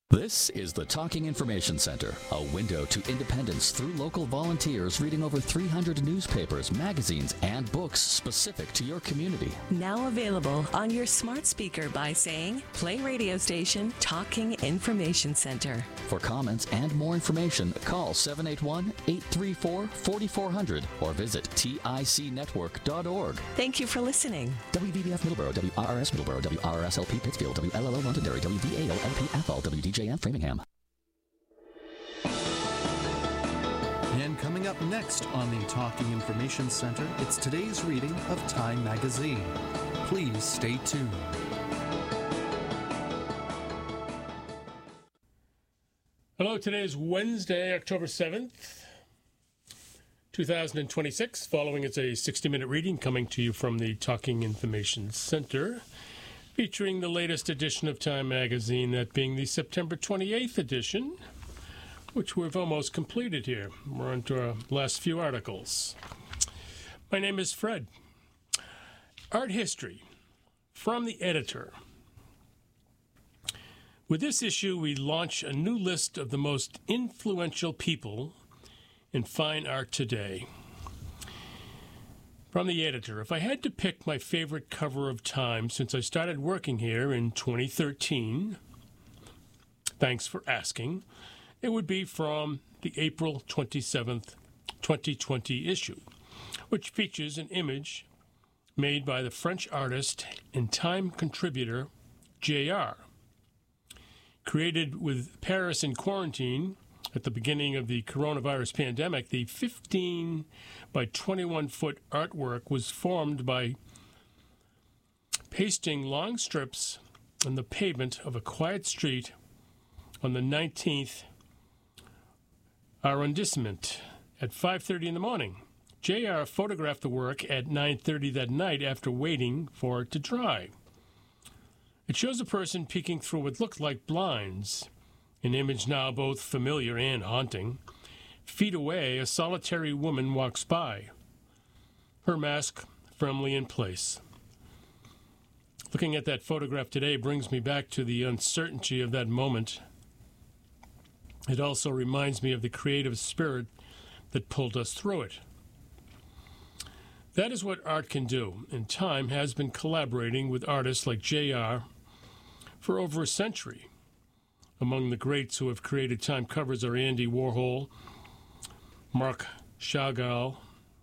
This is the Talking Information Center, a window to independence through local volunteers reading over 300 newspapers, magazines, and books specific to your community. Now available on your smart speaker by saying, play radio station Talking Information Center. For comments and more information, call 781-834-4400 or visit ticnetwork.org. Thank you for listening. WVBF Middleborough, WRRS Middleborough, WRRSLP Pittsfield, WLLO Londonderry, WVAO-LP Athol, WDJM Framingham. And coming up next on the Talking Information Center, it's today's reading of Time Magazine. Please stay tuned. Hello, today is Wednesday, October 7th, 2026. Following is a 60-minute reading coming to you from the Talking Information Center, featuring the latest edition of Time Magazine, that being the September 28th edition, which we've almost completed here. We're on to our last few articles. My name is Fred. Art history from the editor. With this issue, we launch a new list of the most influential people in fine art today. From the editor, if I had to pick my favorite cover of Time since I started working here in 2013, thanks for asking, it would be from the April 27th, 2020 issue, which features an image made by the French artist and Time contributor J.R. Created with Paris in quarantine at the beginning of the coronavirus pandemic, the 15 by 21-foot artwork was formed by pasting long strips on the pavement of a quiet street on the 19th arrondissement at 5:30 in the morning. J.R. photographed the work at 9:30 that night after waiting for it to dry. It shows a person peeking through what looked like blinds, an image now both familiar and haunting. Feet away, a solitary woman walks by, her mask firmly in place. Looking at that photograph today brings me back to the uncertainty of that moment. It also reminds me of the creative spirit that pulled us through it. That is what art can do, and Time has been collaborating with artists like J.R. for over a century. Among the greats who have created Time covers are Andy Warhol, Marc Chagall,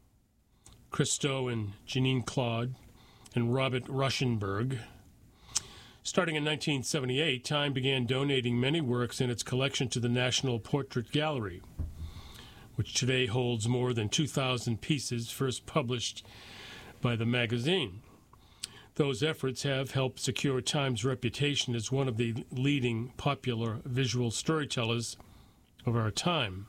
Christo and Jeanine Claude, and Robert Rauschenberg. Starting in 1978, Time began donating many works in its collection to the National Portrait Gallery, which today holds more than 2,000 pieces first published by the magazine. Those efforts have helped secure Time's reputation as one of the leading popular visual storytellers of our time.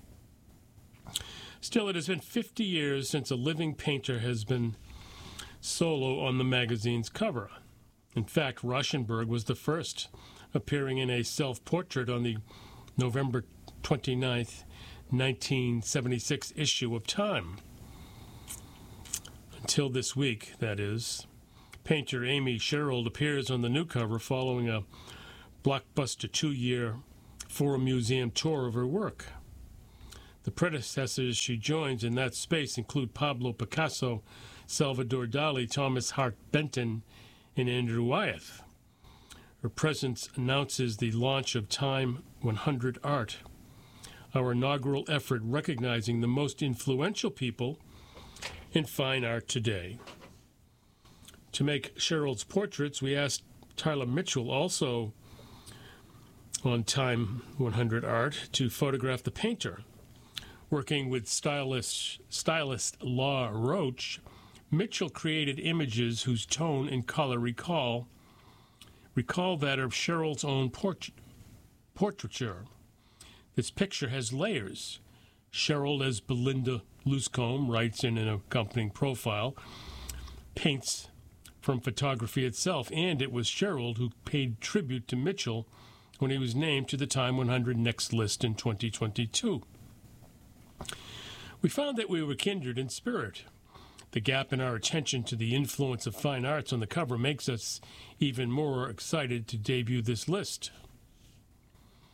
Still, it has been 50 years since a living painter has been solo on the magazine's cover. In fact, Rauschenberg was the first, appearing in a self-portrait on the November 29th, 1976 issue of Time. Until this week, that is. Painter Amy Sherald appears on the new cover following a blockbuster 2-year Forum Museum tour of her work. The predecessors she joins in that space include Pablo Picasso, Salvador Dali, Thomas Hart Benton, and Andrew Wyeth. Her presence announces the launch of Time 100 Art, our inaugural effort recognizing the most influential people in fine art today. To make Sherald's portraits, we asked Tyler Mitchell, also on Time 100 Art, to photograph the painter. Working with stylist Law Roach, Mitchell created images whose tone and color recall that of Sherald's own portraiture. This picture has layers. Sherald, as Belinda Luscombe writes in an accompanying profile, paints from photography itself, and it was Sherald who paid tribute to Mitchell when he was named to the Time 100 Next list in 2022. We found that we were kindred in spirit. The gap in our attention to the influence of fine arts on the cover makes us even more excited to debut this list.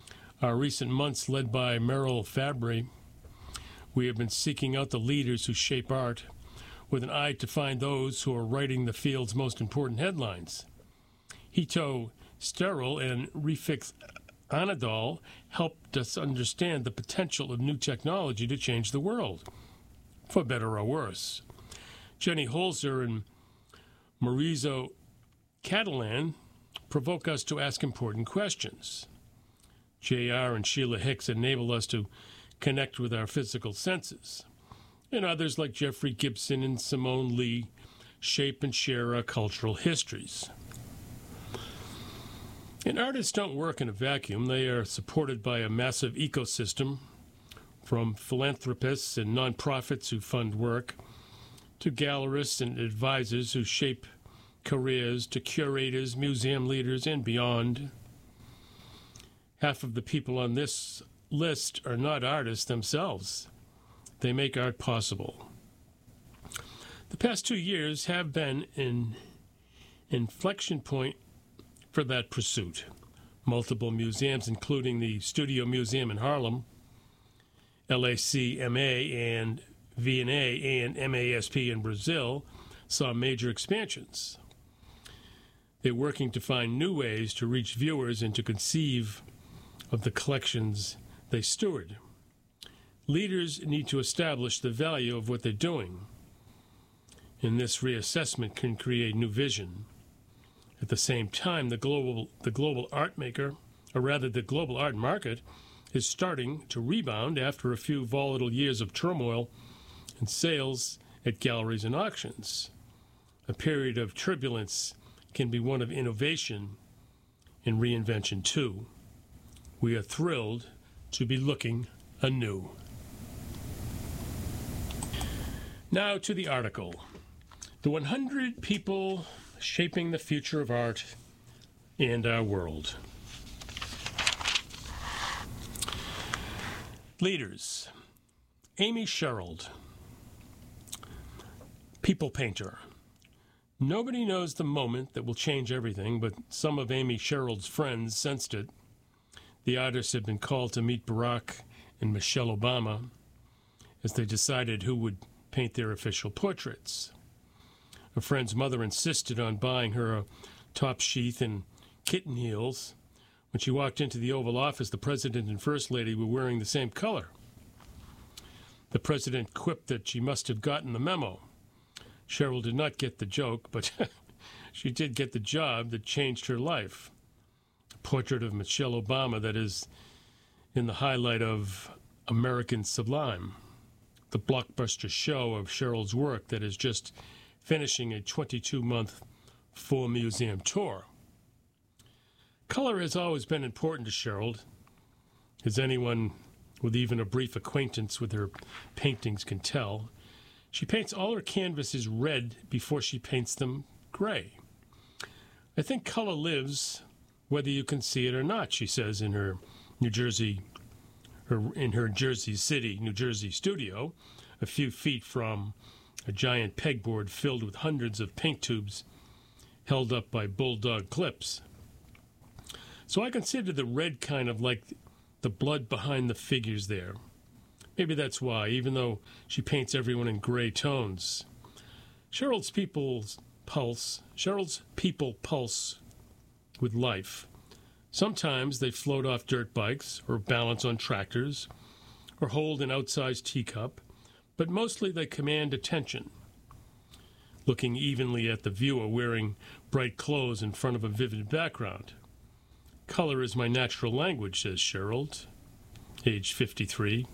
Our recent months, led by Merrill Fabry, we have been seeking out the leaders who shape art with an eye to find those who are writing the field's most important headlines. Hito Sterol and Refik Anadol helped us understand the potential of new technology to change the world, for better or worse. Jenny Holzer and Maurizio Catalan provoke us to ask important questions. J.R. and Sheila Hicks enable us to connect with our physical senses. And others like Jeffrey Gibson and Simone Lee shape and share our cultural histories. And artists don't work in a vacuum. They are supported by a massive ecosystem, from philanthropists and nonprofits who fund work, to gallerists and advisors who shape careers, to curators, museum leaders, and beyond. Half of the people on this list are not artists themselves. They make art possible. The past 2 years have been an inflection point for that pursuit. Multiple museums, including the Studio Museum in Harlem, LACMA and V&A and MASP in Brazil, saw major expansions. They're working to find new ways to reach viewers and to conceive of the collections they steward. Leaders need to establish the value of what they're doing, and this reassessment can create new vision. At the same time, the global art maker, or rather the global art market, is starting to rebound after a few volatile years of turmoil and sales at galleries and auctions. A period of turbulence can be one of innovation and reinvention too. We are thrilled to be looking anew. Now to the article. The 100 people shaping the future of art and our world. Leaders. Amy Sherald, people painter. Nobody knows the moment that will change everything, but some of Amy Sherald's friends sensed it. The artists had been called to meet Barack and Michelle Obama as they decided who would paint their official portraits. A friend's mother insisted on buying her a top sheath and kitten heels. When she walked into the Oval Office, the president and first lady were wearing the same color. The president quipped that she must have gotten the memo. Cheryl did not get the joke, but she did get the job that changed her life. A portrait of Michelle Obama that is in the highlight of American Sublime, the blockbuster show of Cheryl's work that is just finishing a 22-month four-museum tour. Color has always been important to Cheryl, as anyone with even a brief acquaintance with her paintings can tell. She paints all her canvases red before she paints them gray. I think color lives whether you can see it or not, she says in her Jersey City, New Jersey studio, a few feet from a giant pegboard filled with hundreds of paint tubes held up by bulldog clips. So I consider the red kind of like the blood behind the figures there. Maybe that's why, even though she paints everyone in gray tones. Cheryl's people pulse with life. Sometimes they float off dirt bikes or balance on tractors or hold an outsized teacup, but mostly they command attention, looking evenly at the viewer wearing bright clothes in front of a vivid background. Color is my natural language, says Cheryl, age 53.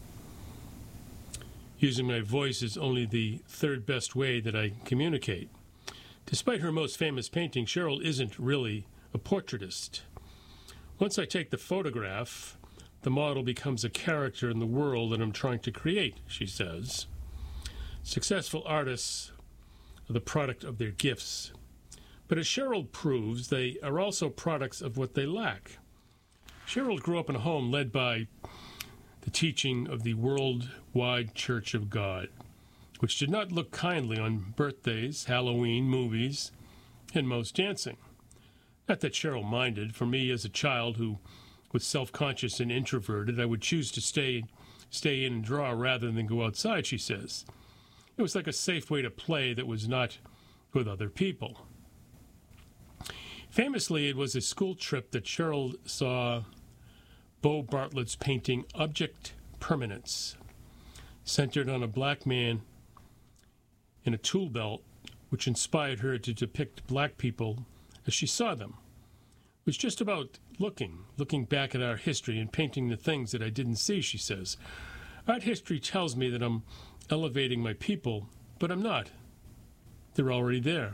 Using my voice is only the third best way that I communicate. Despite her most famous painting, Cheryl isn't really a portraitist. Once I take the photograph, the model becomes a character in the world that I'm trying to create, she says. Successful artists are the product of their gifts. But as Cheryl proves, they are also products of what they lack. Cheryl grew up in a home led by the teaching of the Worldwide Church of God, which did not look kindly on birthdays, Halloween, movies, and most dancing. Not that Cheryl minded. For me, as a child who was self-conscious and introverted, I would choose to stay in and draw rather than go outside, she says. It was like a safe way to play that was not with other people. Famously, it was a school trip that Cheryl saw Bo Bartlett's painting Object Permanence, centered on a black man in a tool belt, which inspired her to depict black people as she saw them. It was just about looking back at our history and painting the things that I didn't see, she says. Art history tells me that I'm elevating my people, but I'm not. They're already there.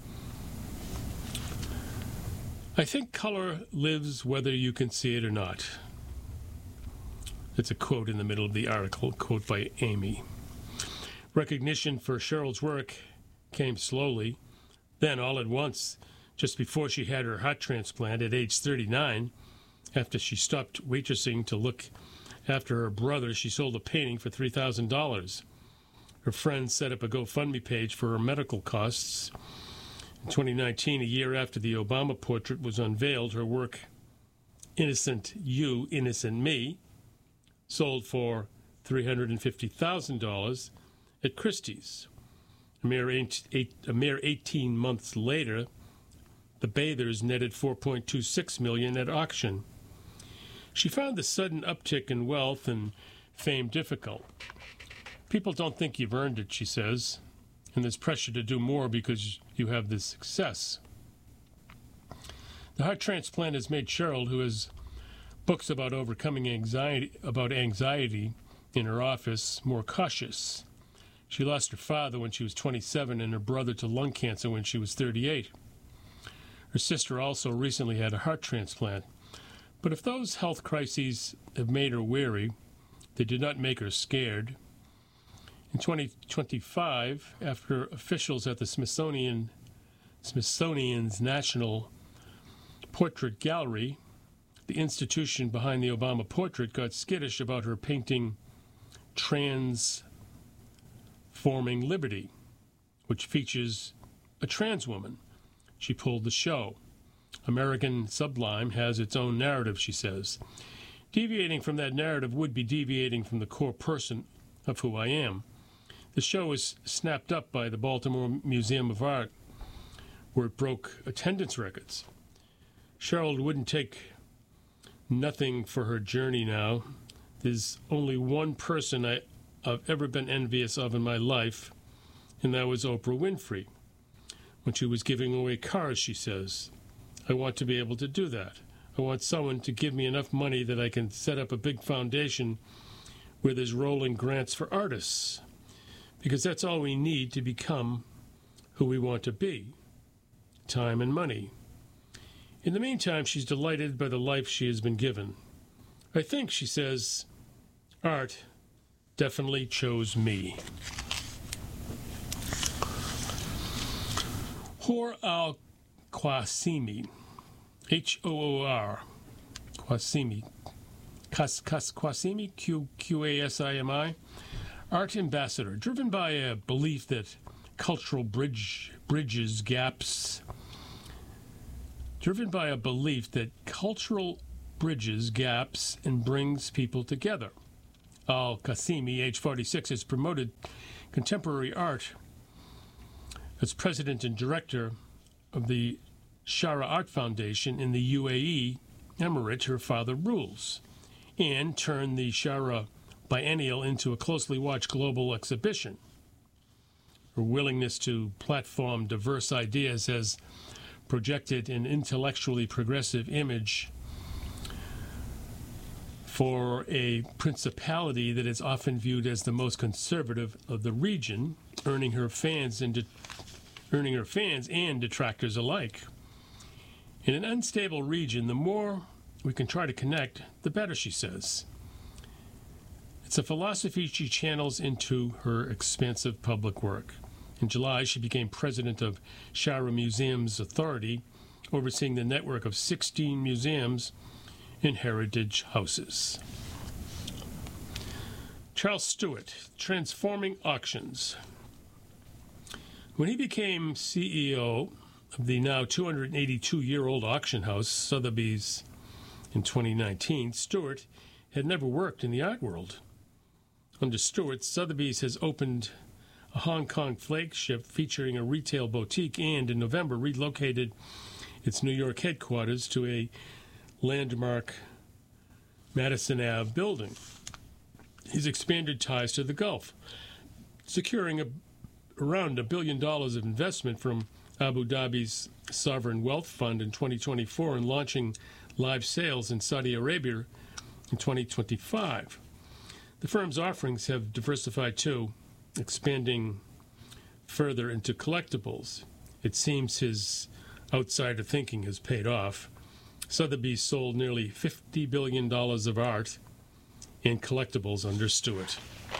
I think color lives whether you can see it or not. That's a quote in the middle of the article, a quote by Amy. Recognition for Cheryl's work came slowly. Then, all at once, just before she had her heart transplant at age 39, after she stopped waitressing to look after her brother, she sold a painting for $3,000. Her friends set up a GoFundMe page for her medical costs. In 2019, a year after the Obama portrait was unveiled, her work, Innocent You, Innocent Me, sold for $350,000 at Christie's. A mere 18 months later, The Bathers netted $4.26 million at auction. She found the sudden uptick in wealth and fame difficult. People don't think you've earned it, she says, and there's pressure to do more because you have this success. The heart transplant has made Cheryl, who has books about overcoming anxiety in her office, more cautious. She lost her father when she was 27 and her brother to lung cancer when she was 38. Her sister also recently had a heart transplant. But if those health crises have made her wary, they did not make her scared. In 2025, after officials at the Smithsonian's National Portrait Gallery, the institution behind the Obama portrait, got skittish about her painting Transforming Liberty, which features a trans woman. She pulled the show. American Sublime has its own narrative, she says. Deviating from that narrative would be deviating from the core person of who I am. The show was snapped up by the Baltimore Museum of Art, where it broke attendance records. Cheryl wouldn't take nothing for her journey now. There's only one person I've ever been envious of in my life, and that was Oprah Winfrey. When she was giving away cars, she says, I want to be able to do that. I want someone to give me enough money that I can set up a big foundation where there's rolling grants for artists, because that's all we need to become who we want to be, time and money. In the meantime, she's delighted by the life she has been given. I think, she says, art definitely chose me. Hoor al-Qasimi, H-O-O-R, Qasimi, Qasimi, Q-A-S-I-M-I, art ambassador, driven by a belief that cultural bridges gaps, and brings people together. Al-Qasimi, age 46, has promoted contemporary art as president and director of the Shara Art Foundation in the UAE Emirate her father rules, and turned the Shara Biennial into a closely watched global exhibition. Her willingness to platform diverse ideas has projected an intellectually progressive image for a principality that is often viewed as the most conservative of the region, earning her fans and detractors alike. In an unstable region, the more we can try to connect, the better, she says. It's a philosophy she channels into her expansive public work. In July, she became president of Shara Museums Authority, overseeing the network of 16 museums and heritage houses. Charles Stewart, Transforming Auctions. When he became CEO of the now 282-year-old auction house, Sotheby's, In 2019, Stewart had never worked in the art world. Under Stewart, Sotheby's has opened a Hong Kong flagship featuring a retail boutique and, in November, relocated its New York headquarters to a landmark Madison Ave building. He's expanded ties to the Gulf, securing around $1 billion of investment from Abu Dhabi's Sovereign Wealth Fund in 2024 and launching live sales in Saudi Arabia in 2025. The firm's offerings have diversified too, expanding further into collectibles. It seems his outsider thinking has paid off. Sotheby's sold nearly $50 billion of art and collectibles under Stewart.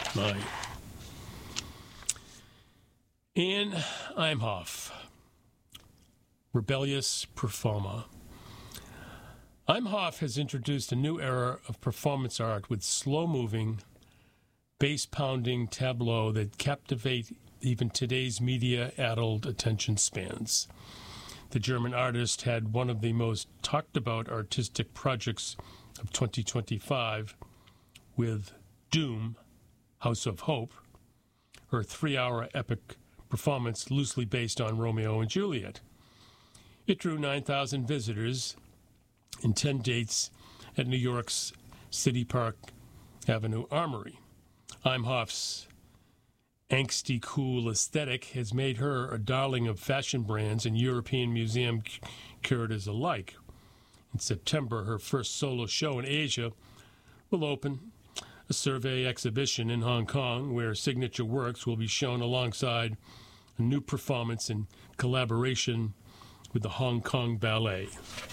Anne Imhoff, rebellious performer. Imhoff has introduced a new era of performance art with slow-moving, bass-pounding tableau that captivate even today's media-addled attention spans. The German artist had one of the most talked-about artistic projects of 2025 with Doom, House of Hope, her 3-hour epic performance loosely based on Romeo and Juliet. It drew 9,000 visitors in 10 dates at New York's City Park Avenue Armory. Imhoff's angsty cool aesthetic has made her a darling of fashion brands and European museum curators alike. In September, her first solo show in Asia will open a survey exhibition in Hong Kong where signature works will be shown alongside a new performance in collaboration with the Hong Kong Ballet.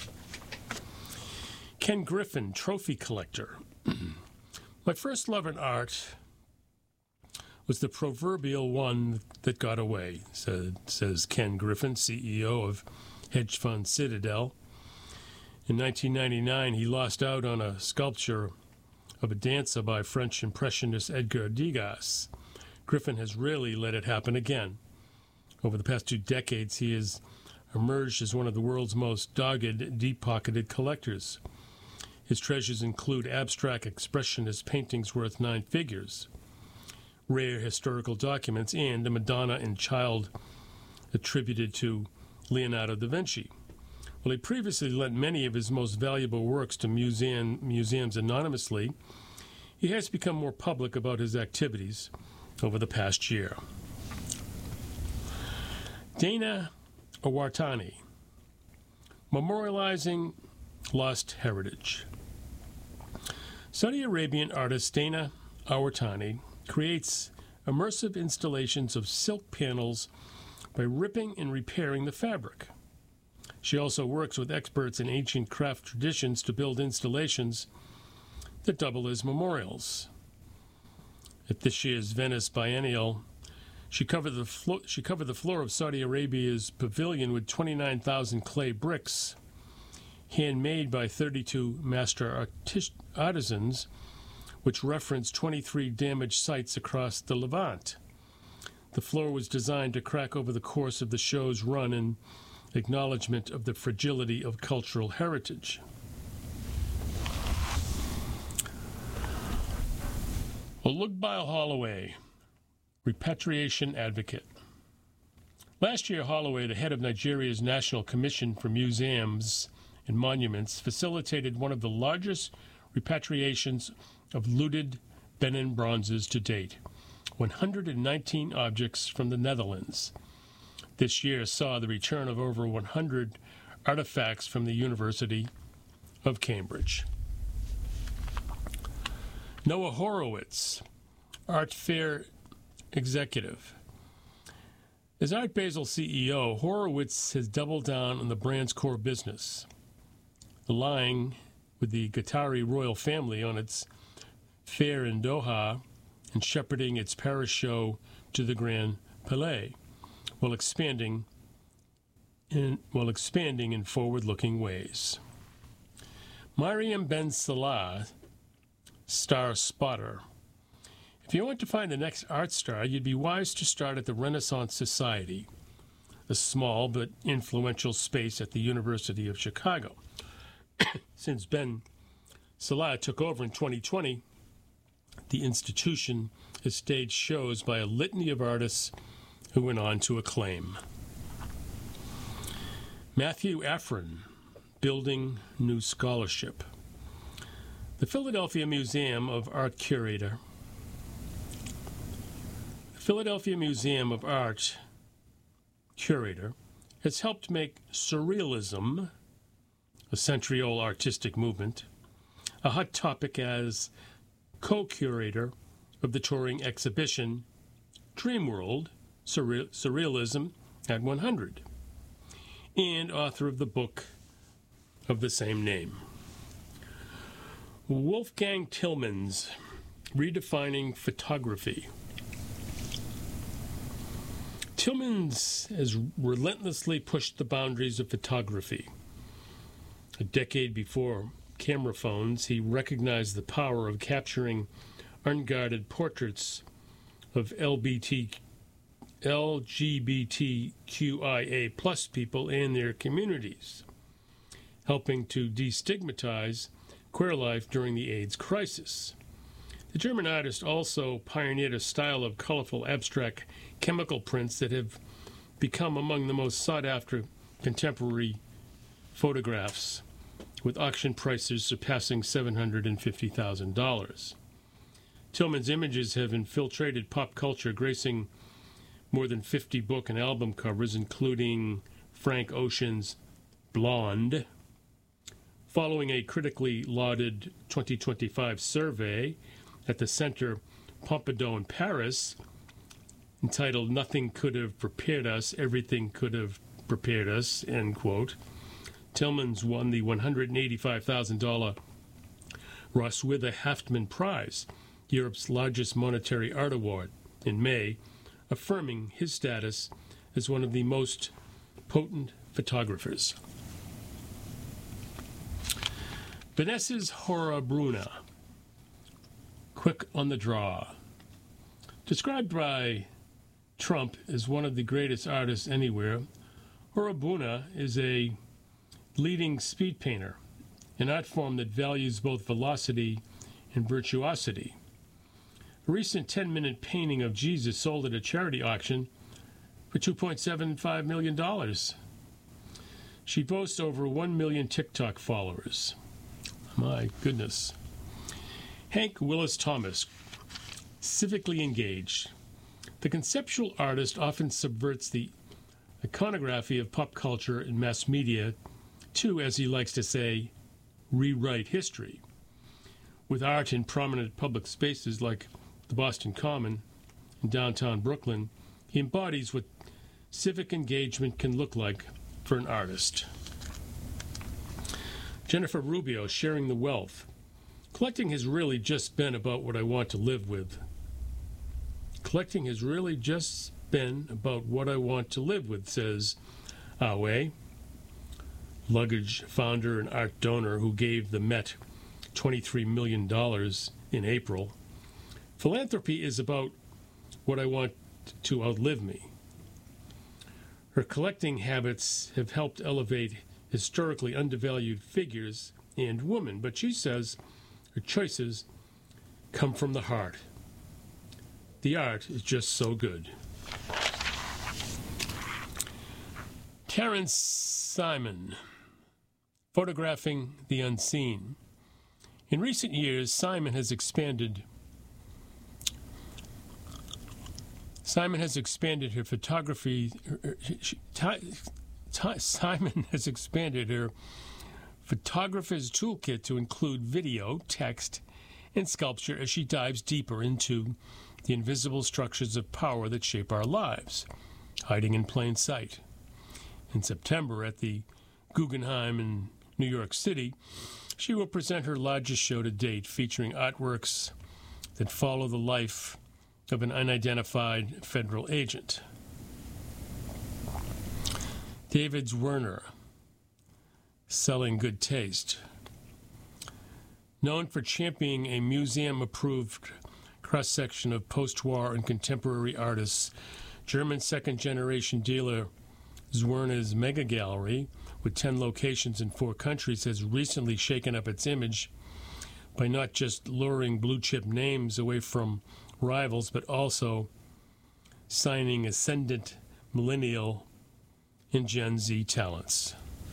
Ken Griffin, trophy collector. My first love in art was the proverbial one that got away, says Ken Griffin, CEO of hedge fund Citadel. In 1999, he lost out on a sculpture of a dancer by French impressionist Edgar Degas. Griffin has rarely let it happen again. Over the past 2 decades, he has emerged as one of the world's most dogged, deep-pocketed collectors. His treasures include abstract expressionist paintings worth 9 figures, rare historical documents, and a Madonna and Child attributed to Leonardo da Vinci. While he previously lent many of his most valuable works to museums anonymously, he has become more public about his activities over the past year. Dana Awatani, memorializing lost heritage. Saudi Arabian artist Dana Awatani creates immersive installations of silk panels by ripping and repairing the fabric. She also works with experts in ancient craft traditions to build installations that double as memorials. At this year's Venice Biennial, she covered the floor of Saudi Arabia's pavilion with 29,000 clay bricks, handmade by 32 master artisans, which reference 23 damaged sites across the Levant. The floor was designed to crack over the course of the show's run in acknowledgement of the fragility of cultural heritage. Olugbile Holloway, repatriation advocate. Last year, Holloway, the head of Nigeria's National Commission for Museums and Monuments, facilitated one of the largest repatriations of looted Benin bronzes to date, 119 objects from the Netherlands. This year saw the return of over 100 artifacts from the University of Cambridge. Noah Horowitz, Art Fair executive. As Art Basel CEO, Horowitz has doubled down on the brand's core business, aligning with the Qatari royal family on its fair in Doha and shepherding its Paris show to the Grand Palais, while expanding in forward-looking ways. Mariam Ben Salah, star spotter. If you want to find the next art star, you'd be wise to start at the Renaissance Society, a small but influential space at the University of Chicago. Since Ben Salah took over in 2020, the institution has staged shows by a litany of artists who went on to acclaim. Matthew Afrin, building new scholarship. The Philadelphia Museum of Art curator. The Philadelphia Museum of Art curator has helped make surrealism, a century-old artistic movement, a hot topic as co-curator of the touring exhibition Dreamworld, Surrealism at 100, and author of the book of the same name. Wolfgang Tillmans, Redefining Photography. Tillmans has relentlessly pushed the boundaries of photography. A decade before camera phones, he recognized the power of capturing unguarded portraits of LGBTQIA plus people and their communities, helping to destigmatize queer life during the AIDS crisis. The German artist also pioneered a style of colorful abstract chemical prints that have become among the most sought-after contemporary photographs, with auction prices surpassing $750,000. Tillman's images have infiltrated pop culture, gracing more than 50 book and album covers, including Frank Ocean's Blonde. Following a critically lauded 2025 survey at the Centre Pompidou in Paris, entitled Nothing Could Have Prepared Us, Everything Could Have Prepared Us, end quote, Tillmans won the $185,000 Roswitha Haftman Prize, Europe's largest monetary art award, in May, affirming his status as one of the most potent photographers. Vanessa's Hora Bruna, quick on the draw. Described by Trump as one of the greatest artists anywhere, Hora Bruna is a leading speed painter, an art form that values both velocity and virtuosity. A recent 10-minute painting of Jesus sold at a charity auction for $2.75 million. She boasts over 1 million TikTok followers. My goodness. Hank Willis Thomas, civically engaged. The conceptual artist often subverts the iconography of pop culture and mass media to, as he likes to say, rewrite history. With art in prominent public spaces like the Boston Common in downtown Brooklyn, he embodies what civic engagement can look like for an artist. Jennifer Rubio, Sharing the Wealth. Collecting has really just been about what I want to live with. Collecting has really just been about what I want to live with, says Awe, luggage founder and art donor who gave the Met $23 million in April. Philanthropy is about what I want to outlive me. Her collecting habits have helped elevate historically undervalued figures and women, but she says her choices come from the heart. The art is just so good. Terrence Simon, Photographing the Unseen. In recent years, Simon has expanded her photography. Simon has expanded her photographer's toolkit to include video, text, and sculpture as she dives deeper into the invisible structures of power that shape our lives, hiding in plain sight. In September, at the Guggenheim in New York City, she will present her largest show to date, featuring artworks that follow the life of an unidentified federal agent. David Zwirner, Selling Good Taste. Known for championing a museum-approved cross-section of post-war and contemporary artists, German second-generation dealer Zwirna's Mega Gallery, with 10 locations in 4 countries, has recently shaken up its image by not just luring blue-chip names away from rivals, but also signing ascendant millennial and Gen Z talents.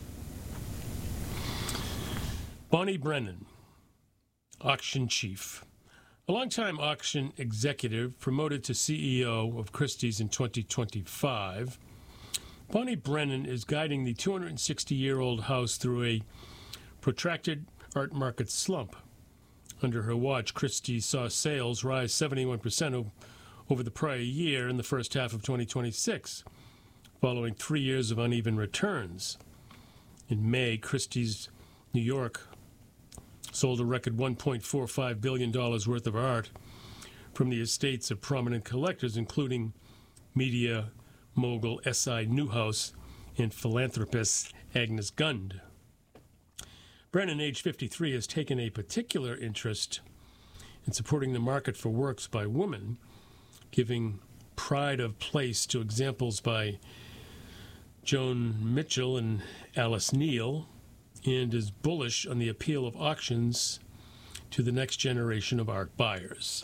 Bonnie Brennan, auction chief. A longtime auction executive promoted to CEO of Christie's in 2025, Bonnie Brennan is guiding the 260-year-old house through a protracted art market slump. Under her watch, Christie's saw sales rise 71% over the prior year in the first half of 2026, following 3 years of uneven returns. In May, Christie's New York sold a record $1.45 billion worth of art from the estates of prominent collectors, including media mogul S.I. Newhouse and philanthropist Agnes Gund. Brennan, age 53, has taken a particular interest in supporting the market for works by women, giving pride of place to examples by Joan Mitchell and Alice Neal, and is bullish on the appeal of auctions to the next generation of art buyers.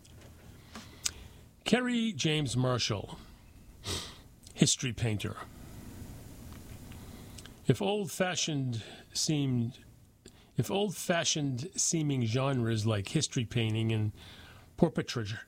Kerry James Marshall, history painter. If old-fashioned seeming genres like history painting and portraiture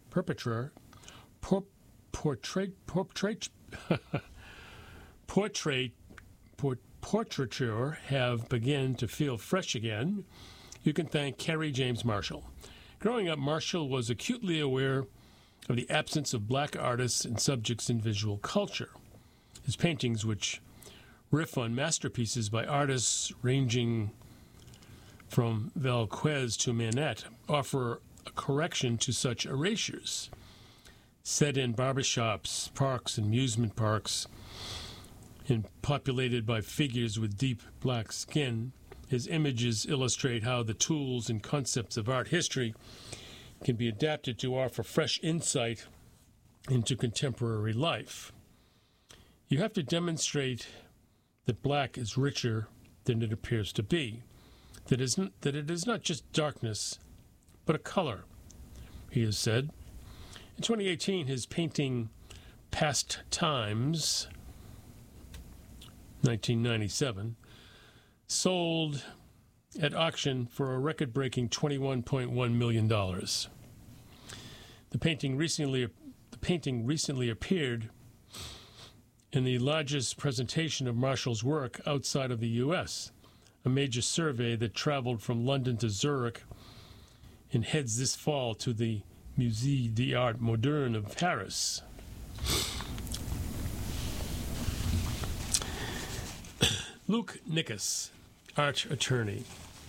have begun to feel fresh again, you can thank Kerry James Marshall. Growing up, Marshall was acutely aware of the absence of black artists and subjects in visual culture. His paintings, which riff on masterpieces by artists ranging from Velázquez to Manet, offer a correction to such erasures. Set in barbershops, parks, and amusement parks, and populated by figures with deep black skin, his images illustrate how the tools and concepts of art history can be adapted to offer fresh insight into contemporary life. You have to demonstrate that black is richer than it appears to be, that it is not just darkness, but a color, he has said. In 2018, his painting Past Times, 1997, sold at auction for a record-breaking $21.1 million. The painting recently appeared in the largest presentation of Marshall's work outside of the U.S., a major survey that traveled from London to Zurich and heads this fall to the Musée d'Art Moderne of Paris. Luke Nickus, art attorney.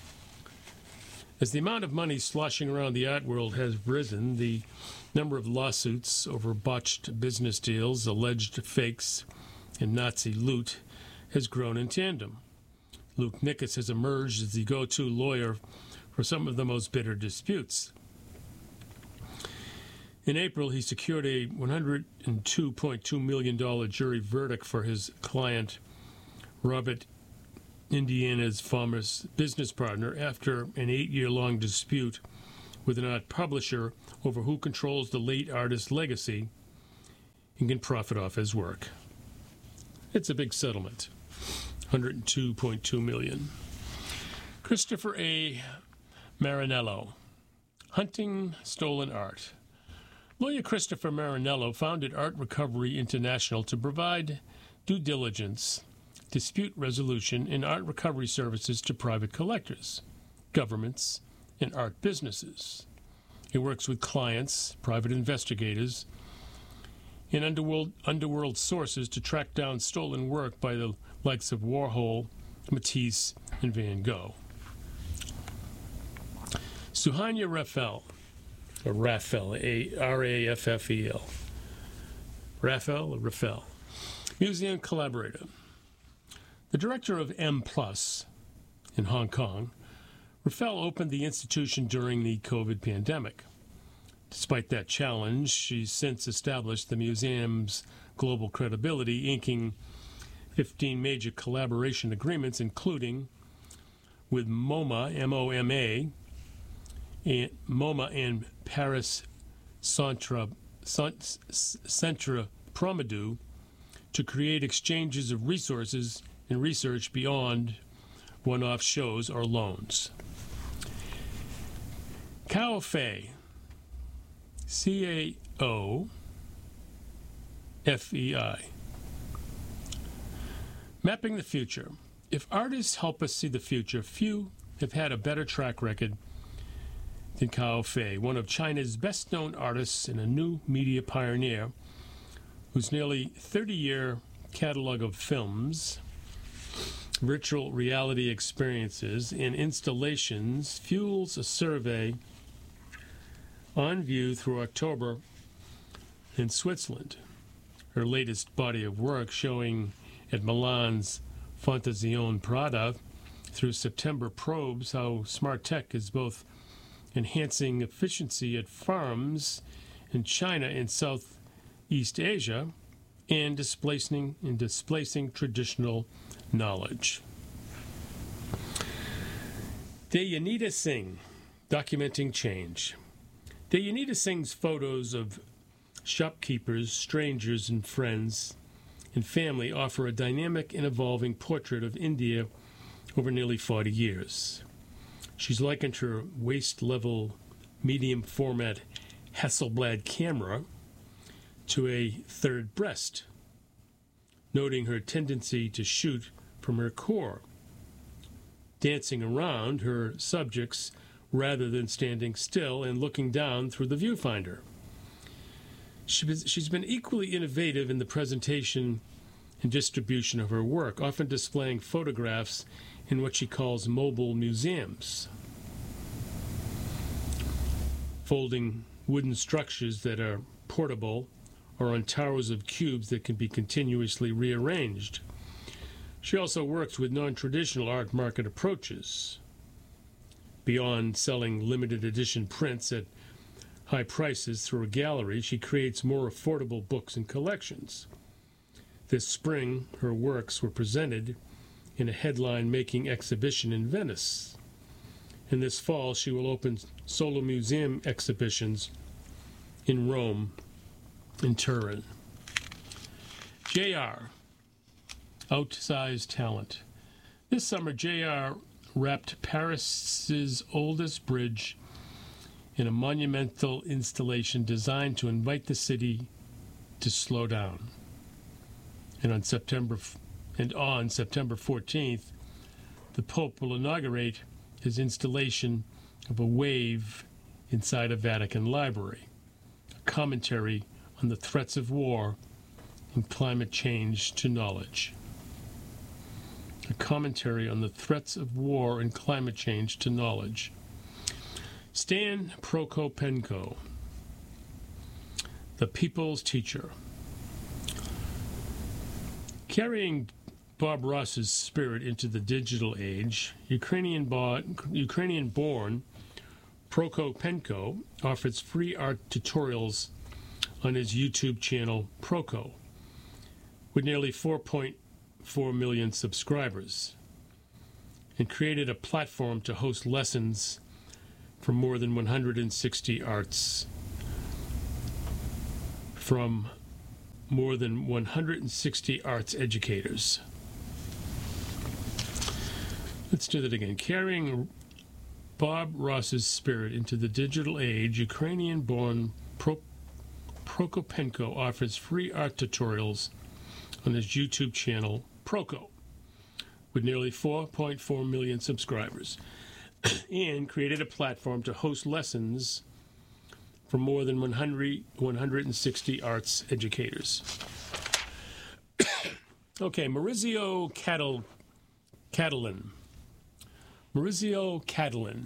As the amount of money sloshing around the art world has risen, the number of lawsuits over botched business deals, alleged fakes, and Nazi loot has grown in tandem. Luke Nickus has emerged as the go-to lawyer for some of the most bitter disputes. In April, he secured a $102.2 million jury verdict for his client, Robert Indiana's former business partner, after an 8-year-long dispute with an art publisher over who controls the late artist's legacy and can profit off his work. It's a big settlement, $102.2 million. Christopher A. Marinello, hunting stolen art. Lawyer Christopher Marinello founded Art Recovery International to provide due diligence, dispute resolution, and art recovery services to private collectors, governments, and art businesses. It works with clients, private investigators, and underworld sources to track down stolen work by the likes of Warhol, Matisse, and Van Gogh. Suhanya Raffel, or Raffel, R-A-F-F-E-L. Raffel or Raffel, museum collaborator. The director of M+ in Hong Kong, Raffel opened the institution during the COVID pandemic. Despite that challenge, she's since established the museum's global credibility, inking 15 major collaboration agreements, including with MoMA, M-O-M-A, and MoMA and Paris Centre Pompidou to create exchanges of resources and research beyond one-off shows or loans. Cao-Fei, C-A-O-F-E-I. Mapping the future. If artists help us see the future, few have had a better track record than Cao-Fei, one of China's best-known artists and a new media pioneer whose nearly 30-year catalog of films, virtual reality experiences, and installations fuels a survey on view through October in Switzerland. Her latest body of work, showing at Milan's Fondazione Prada through September, probes how smart tech is both enhancing efficiency at farms in China and Southeast Asia and displacing traditional knowledge. Dayanita Singh, documenting change. Dayanita Singh's photos of shopkeepers, strangers, and friends and family offer a dynamic and evolving portrait of India over nearly 40 years. She's likened her waist-level, medium-format Hasselblad camera to a third breast, noting her tendency to shoot from her core, dancing around her subjects rather than standing still and looking down through the viewfinder. She's been equally innovative in the presentation and distribution of her work, often displaying photographs in what she calls mobile museums, folding wooden structures that are portable or on towers of cubes that can be continuously rearranged. She also works with non-traditional art market approaches. Beyond selling limited edition prints at high prices through a gallery, she creates more affordable books and collections. This spring, her works were presented in a headline-making exhibition in Venice. And this fall, she will open solo museum exhibitions in Rome and Turin. JR, outsized talent. This summer, JR wrapped Paris's oldest bridge in a monumental installation designed to invite the city to slow down. And on September 14th, the Pope will inaugurate his installation of a wave inside a Vatican library, a commentary on the threats of war and climate change to knowledge. A commentary on the threats of war and climate change to knowledge. Stan Prokopenko, the people's teacher. Carrying Bob Ross's spirit into the digital age, Ukrainian-born Prokopenko offers free art tutorials on his YouTube channel Proko, with nearly 4.4 million subscribers, and created a platform to host lessons from more than 160 arts from more than 160 arts educators. Let's do that again. Carrying Bob Ross's spirit into the digital age, Ukrainian-born Prokopenko offers free art tutorials on his YouTube channel, Proko, with nearly 4.4 million subscribers, and created a platform to host lessons from more than 160 arts educators. Okay, Maurizio Catalin. Maurizio Catalin.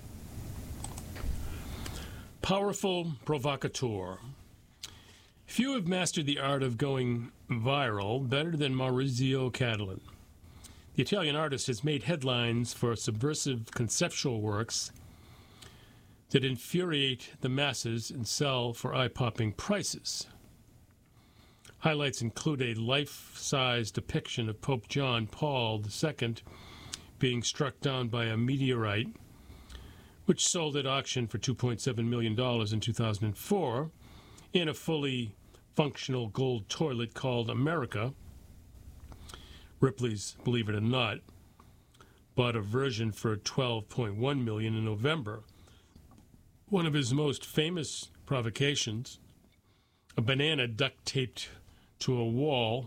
Powerful provocateur. Few have mastered the art of going viral better than Maurizio Catalin. The Italian artist has made headlines for subversive conceptual works that infuriate the masses and sell for eye-popping prices. Highlights include a life-size depiction of Pope John Paul II being struck down by a meteorite, which sold at auction for $2.7 million in 2004, and a fully functional gold toilet called America. Ripley's, believe it or not, bought a version for $12.1 million in November. One of his most famous provocations, a banana duct taped to a wall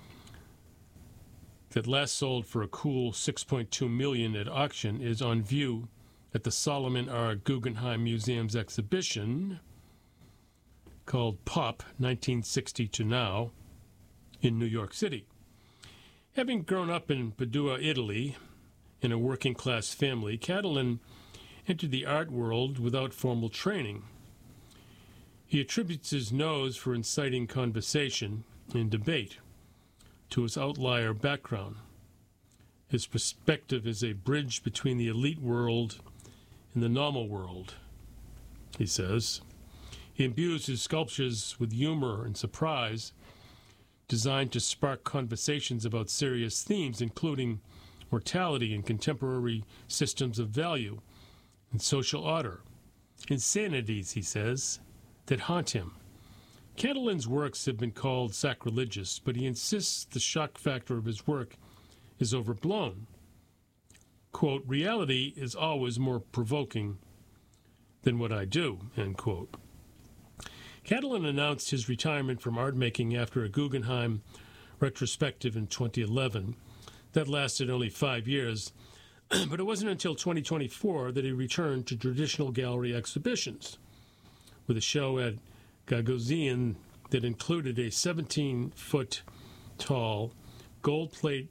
that last sold for a cool $6.2 million at auction, is on view at the Solomon R. Guggenheim Museum's exhibition called Pop, 1960 to Now, in New York City. Having grown up in Padua, Italy, in a working-class family, Catalin entered the art world without formal training. He attributes his nose for inciting conversation and debate to his outlier background. His perspective is a bridge between the elite world and the normal world, he says. He imbues his sculptures with humor and surprise, designed to spark conversations about serious themes, including mortality and contemporary systems of value and social order. Insanities, he says, that haunt him. Catalin's works have been called sacrilegious, but he insists the shock factor of his work is overblown. Quote, reality is always more provoking than what I do, end quote. Catalin announced his retirement from art making after a Guggenheim retrospective in 2011 that lasted only 5 years, but it wasn't until 2024 that he returned to traditional gallery exhibitions, with a show at Gagosian that included a 17-foot tall gold-plated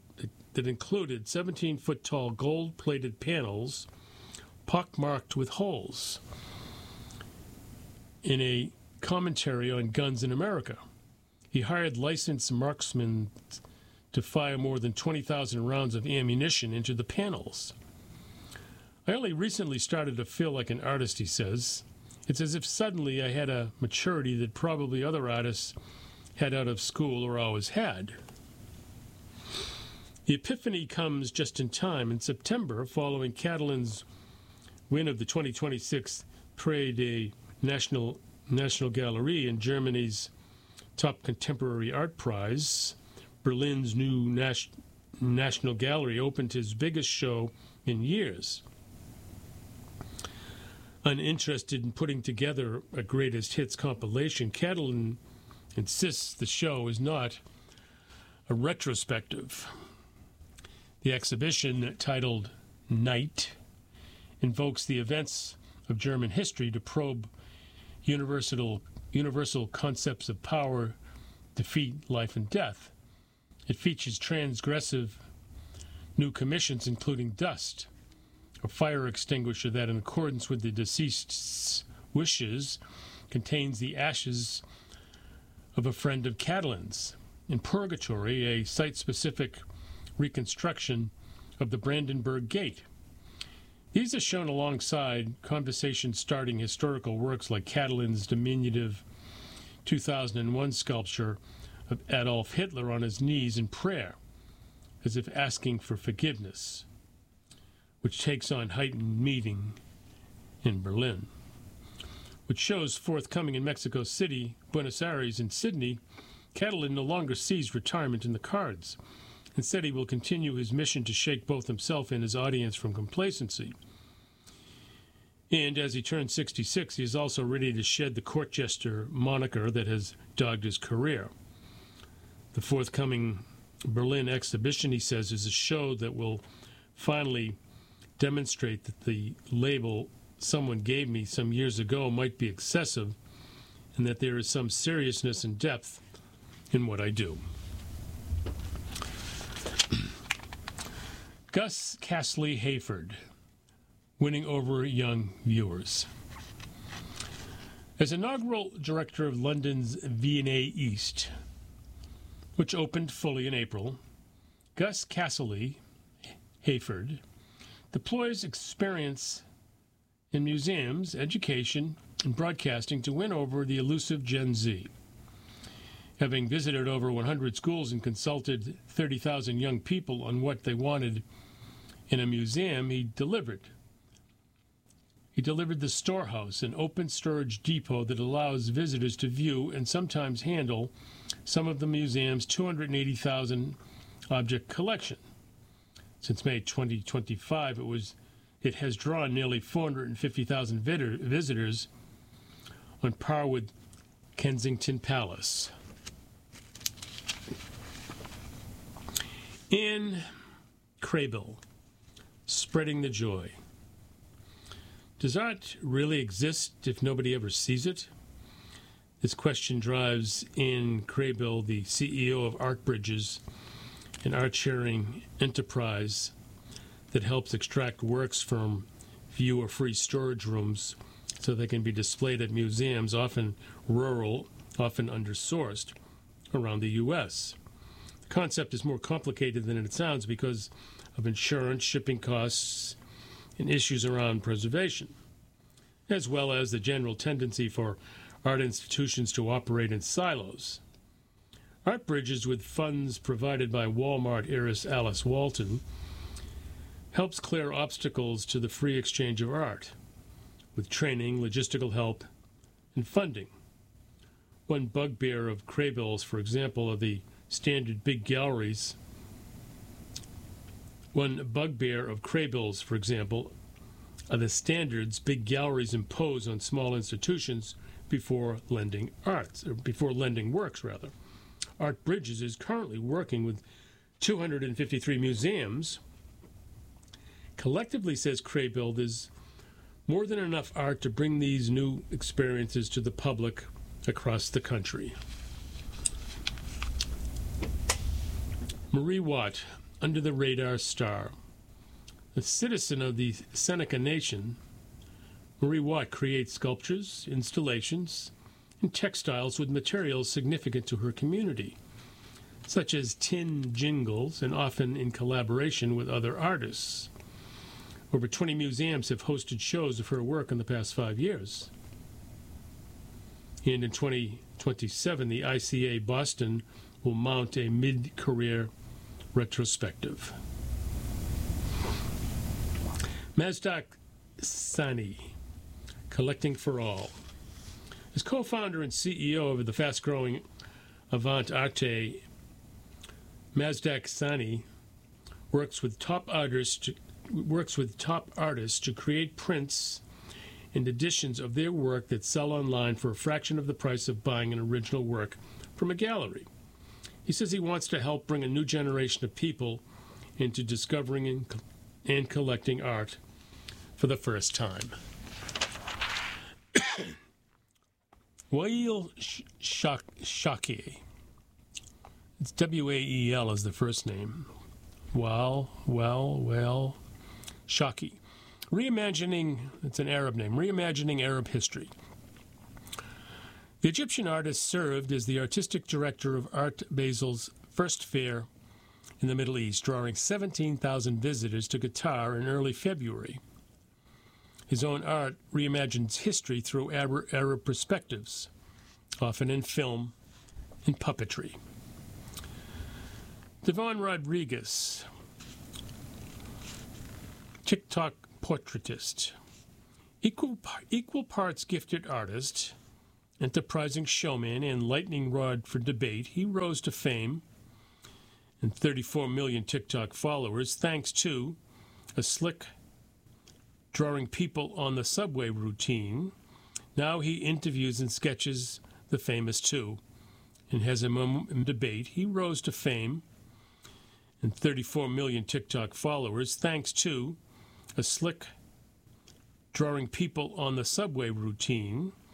panels pockmarked with holes in a commentary on guns in America. He hired licensed marksmen to fire more than 20,000 rounds of ammunition into the panels. I only recently started to feel like an artist, he says. It's as if suddenly I had a maturity that probably other artists had out of school or always had. The epiphany comes just in time. In September, following Catalin's win of the 2026 Prix de National Gallery in Germany's top contemporary art prize, Berlin's new National Gallery opened his biggest show in years. Uninterested in putting together a greatest hits compilation, Catalin insists the show is not a retrospective. The exhibition, titled Night, invokes the events of German history to probe universal concepts of power, defeat, life, and death. It features transgressive new commissions, including Dust, a fire extinguisher that, in accordance with the deceased's wishes, contains the ashes of a friend of Catalin's. In Purgatory, a site-specific reconstruction of the Brandenburg Gate. These are shown alongside conversation-starting historical works like Catalin's diminutive 2001 sculpture of Adolf Hitler on his knees in prayer, as if asking for forgiveness, which takes on heightened meaning in Berlin. With shows forthcoming in Mexico City, Buenos Aires, and Sydney, Catalin no longer sees retirement in the cards. Instead, he will continue his mission to shake both himself and his audience from complacency. And as he turns 66, he is also ready to shed the court jester moniker that has dogged his career. The forthcoming Berlin exhibition, he says, is a show that will finally demonstrate that the label someone gave me some years ago might be excessive, and that there is some seriousness and depth in what I do. Gus Castley-Hayford, winning over young viewers. As inaugural director of London's V&A East, which opened fully in April, Gus Castley-Hayford deploys experience in museums, education, and broadcasting to win over the elusive Gen Z. Having visited over 100 schools and consulted 30,000 young people on what they wanted in a museum, he delivered. He delivered the Storehouse, an open storage depot that allows visitors to view and sometimes handle some of the museum's 280,000 object collection. Since May 2025, it has drawn nearly 450,000 visitors, on par with Kensington Palace. In Kraybill, spreading the joy. Does art really exist if nobody ever sees it? This question drives Anne Kraybill, the CEO of Art Bridges, an art-sharing enterprise that helps extract works from viewer-free storage rooms so they can be displayed at museums, often rural, often undersourced, around the U.S. The concept is more complicated than it sounds because of insurance, shipping costs, and issues around preservation, as well as the general tendency for art institutions to operate in silos. Art Bridges, with funds provided by Walmart heiress Alice Walton, helps clear obstacles to the free exchange of art, with training, logistical help, and funding. One bugbear of Kraybill's, for example, are the standard big galleries. One bugbear of Kraybill's, for example, are the standards big galleries impose on small institutions before lending works. Art Bridges is currently working with 253 museums. Collectively, says Kraybill, there's more than enough art to bring these new experiences to the public across the country. Marie Watt, under the radar star. A citizen of the Seneca Nation, Marie Watt creates sculptures, installations, and textiles with materials significant to her community, such as tin jingles, and often in collaboration with other artists. Over 20 museums have hosted shows of her work in the past 5 years. And in 2027, the ICA Boston will mount a mid-career retrospective. Mazdak Sani, Collecting for All. As co-founder and CEO of the fast-growing Avant Arte, Mazdak Sani works with top artists to create prints and editions of their work that sell online for a fraction of the price of buying an original work from a gallery. He says he wants to help bring a new generation of people into discovering and collecting art for the first time. Wael Shaki. It's W-A-E-L as the first name. Well, Shaki. Reimagining, it's an Arab name, reimagining Arab history. The Egyptian artist served as the artistic director of Art Basel's first fair in the Middle East, drawing 17,000 visitors to Qatar in early February. His own art reimagines history through Arab perspectives, often in film and puppetry. Devon Rodriguez, TikTok portraitist, equal parts gifted artist, enterprising showman, and lightning rod for debate, he rose to fame and 34 million TikTok followers thanks to a slick drawing people on the subway routine. Now he interviews and sketches the famous too, and has a moment in debate. He rose to fame and 34 million TikTok followers thanks to a slick drawing people on the subway routine.